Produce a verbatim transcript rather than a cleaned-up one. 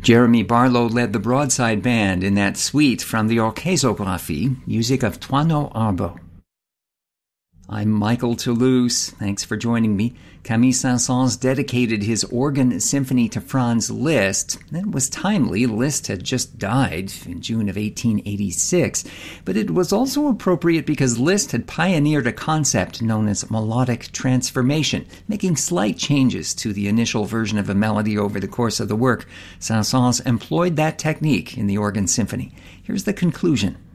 Jeremy Barlow led the Broadside Band in that suite from the Orchezographie, music of Thoinot Arbault. I'm Michael Toulouse. Thanks for joining me. Camille Saint-Saëns dedicated his organ symphony to Franz Liszt. It was timely. Liszt had just died in June of eighteen eighty-six. But it was also appropriate because Liszt had pioneered a concept known as melodic transformation, making slight changes to the initial version of a melody over the course of the work. Saint-Saëns employed that technique in the organ symphony. Here's the conclusion